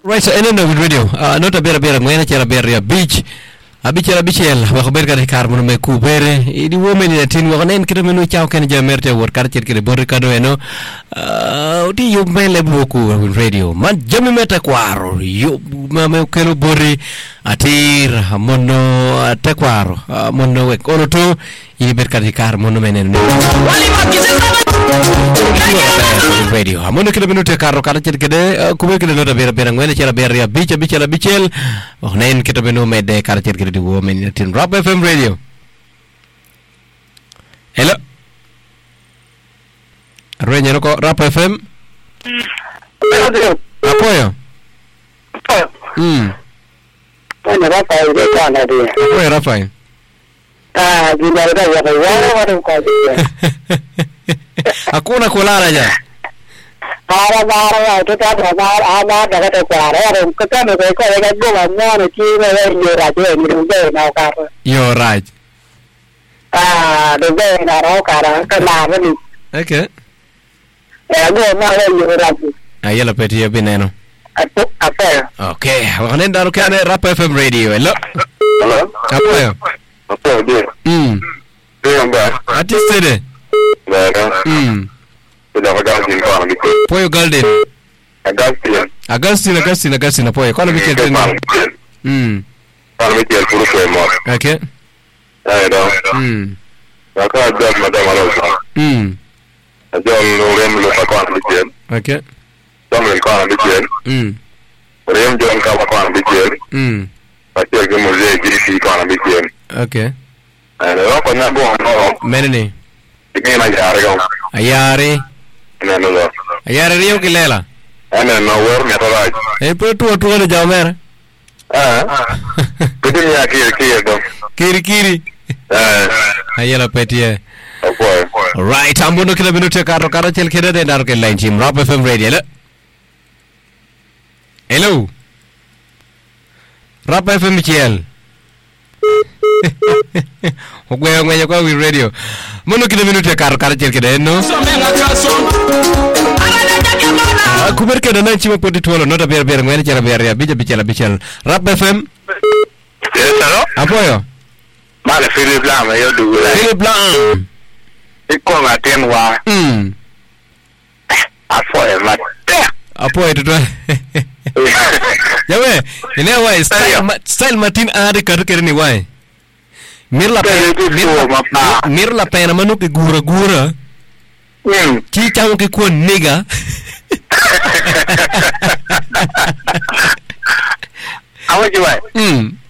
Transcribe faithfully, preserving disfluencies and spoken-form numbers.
Right, so eno no radio. Uh, nota bera bera ngwena chera bera beach. Abichela bichel wa berka de karbono me kubere. Idi women in tin wa nen kito menu chao ken jamerte wor karcher kede bor kado eno. Uh, udi yo mele boku radio. Man jami meta kwaro. Yo mame kelo bori atir mono takwaro. Uh, mono wek ono to ini berka de karbono menen. Wali makise radio amono kilo minute karo kala cer kede kube kede nota bera bera ngene cera bera bicha bicha la bichel oh nen kito menu mede kala cer kede di women tin Rap F M radio. Hello Arwenya roko Rap F M. Apoyo mm Bueno, Rafael de Cana dia. Apoyo Rafael. Ah, gimana dah ya kawan orang kau. Hakuna kulala ja. Ara bara itu kan bara ama dah kata kuara orang kita mereka kau yang gua mana kini yang yo raja ni rumah nak kar. Yo right. Ah, rumah nak nak kar kenapa ni? Okay. Ya gua mana yo raja. Ayala peti ya bineno. Apa apa? Okay, wakane daru kane Rap F M radio. Hello. Hello. Apoyo. Apoyo dia. Mm. Dia mbak. Artiste de. Baik. Mm. Sudah Agustin kau ambil. Poyo Golden. Agustin. Agustin, Agustin, Agustin Poyo. Kau ambil cerita ni. Hmm. Kau ambil cerita puluh semua. Okay. Ada dah. Hmm. Maka ada macam mana usah. Hmm. Ada orang mula kau ambil cerita. Okay. Kau kau ambil cerita. Hmm. Orang jangan kau kau ambil cerita. Hmm. Pasti ada mula jadi si kau ambil cerita. Okay. Ada apa nak buat? Mana ni? Ini nak cari kau. Ayari. Ini nolo. Ayari Rio Kilela. Ini nowhere ni apa lagi? Eh, pero tu tu ada jauh mer. Ah. Betul ni kiri kiri tu. Kiri kiri. Ah. Ayala peti ya. Apa? Right, ambono kila minute karo karo cel kira de dar ke line team Rap F M radio. Hello. Hello. Rap F M chel. Ogwe ngwe kwa wi radio. Mono kila minute karo karo cel kira no. Kuber ke dana chima poti tuolo nota ber ber ngene cara ber ya bija bicara bicara Rap F M. Yes, hello. Apoyo. Mana Philip Lam yo dulu. Philip Lam. Iko ngaten wa. Hmm. Apoyo mat. Apoyo tu tu. Jawe, ini awak style style Martin ada kar kar ni wai. Mir la pena mir la pena manu ke gura gura. Hmm. Ci cawo ke ko nega. Awak jual. Hmm.